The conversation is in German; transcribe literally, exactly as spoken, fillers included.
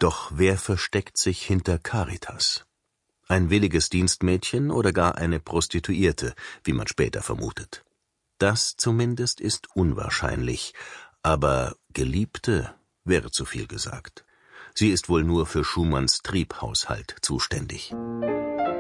Doch wer versteckt sich hinter Caritas? Ein williges Dienstmädchen oder gar eine Prostituierte, wie man später vermutet. Das zumindest ist unwahrscheinlich, aber Geliebte wäre zu viel gesagt. Sie ist wohl nur für Schumanns Triebhaushalt zuständig.